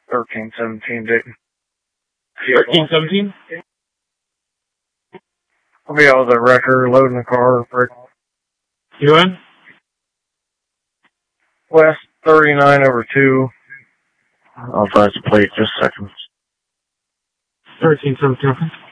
1317, Dayton. 1317? I'll be out with the wrecker, loading the car. You in? West 39/2. I'll advise the plate just a second. 1317, okay.